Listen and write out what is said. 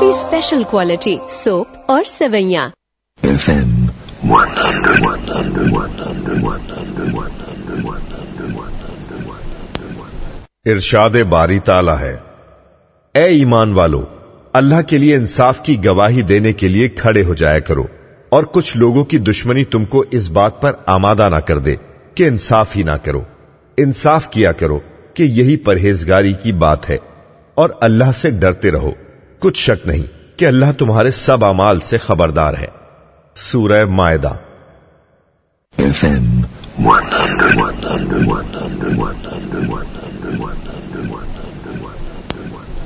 की special quality soap और सेवैयां। FM 100. इरशाद बारी ताला है, ए ईमान वालो, अल्लाह के लिए इंसाफ की गवाही देने के लिए खड़े हो जाया करो, और कुछ लोगों की दुश्मनी तुमको इस बात पर आमादा ना कर दे कि इंसाफ ही ना करो। इंसाफ किया करो कि यही परहेजगारी की बात है, और अल्लाह से डरते रहो। कुछ शक नहीं कि अल्लाह तुम्हारे सब अमाल से खबरदार है। सूरह मायदा। FM 100.